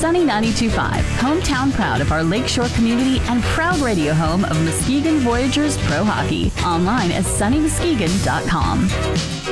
Sunny 92.5, hometown proud of our Lakeshore community and proud radio home of Muskegon Voyagers Pro Hockey. Online at sunnymuskegon.com.